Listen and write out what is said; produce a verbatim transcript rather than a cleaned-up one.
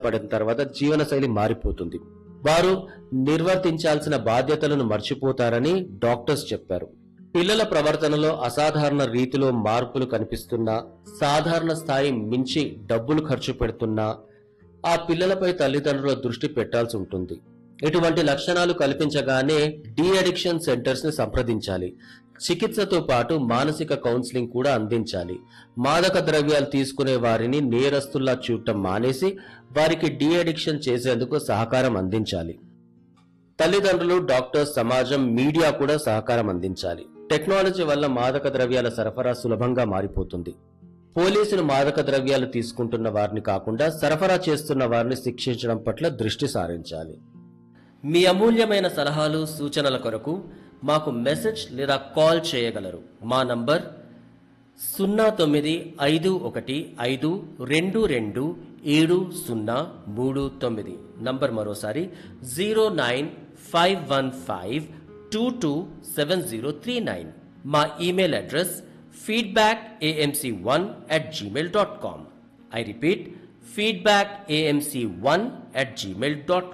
పడిన తర్వాత జీవనశైలి మారిపోతుంది. వారు నిర్వర్తించాల్సిన బాధ్యతలను మర్చిపోతారని డాక్టర్స్ చెప్పారు. పిల్లల ప్రవర్తనలో అసాధారణ రీతిలో మార్పులు కనిపిస్తున్నా, సాధారణ స్థాయి మించి డబ్బులు ఖర్చు పెడుతున్నా ఆ పిల్లలపై తల్లిదండ్రుల దృష్టి పెట్టాల్సి ఉంటుంది. ఇటువంటి లక్షణాలు కల్పించగానే డీ అడిక్షన్ సెంటర్స్ ని సంప్రదించాలి. చికిత్సతో పాటు మానసిక కౌన్సిలింగ్ కూడా అందించాలి. మాదక ద్రవ్యాలు తీసుకునే వారిని నేరస్తుల్లా చూడటం మానేసి వారికి డీ అడిక్షన్ చేసేందుకు సహకారం అందించాలి. తల్లిదండ్రులు, డాక్టర్స్, సమాజం, మీడియా కూడా సహకారం అందించాలి. టెక్నాలజీ వల్ల మాదక ద్రవ్యాల సరఫరా సులభంగా మారిపోతుంది. పోలీసులు మాదక ద్రవ్యాలు తీసుకుంటున్న వారిని కాకుండా సరఫరా చేస్తున్న వారిని శిక్షించడం పట్ల దృష్టి సారించాలి. మీ అమూల్యమైన సలహాలు, సూచనల కొరకు మాకు మెసేజ్ లేదా కాల్ చేయగలరు. మా నంబర్ సున్నా తొమ్మిది ఐదు ఒకటి ఐదు రెండు రెండు ఏడు సున్నా మూడు తొమ్మిది. నంబర్ మరోసారి zero nine five one five two two seven zero three nine. మా email address feedback AMC one at Gmail dot com. I repeat, feedback AMC one at Gmail dot